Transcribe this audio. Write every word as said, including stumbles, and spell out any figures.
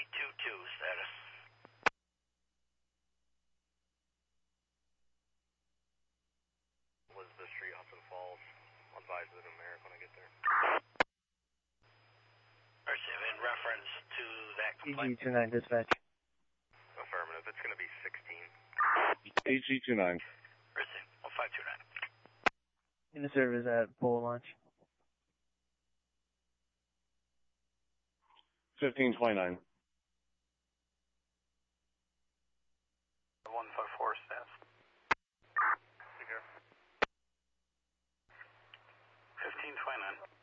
two two status. Elizabeth Street, Hudson Falls. I'll advise the numeric when I get there. Receive in reference to that E complaint. G two nine dispatch. Affirmative, it's going to be sixteen. E G two nine. Receive, one five two nine. In the service at Pole Launch. fifteen twenty-nine. one five four status. Take care. fifteen twenty-nine.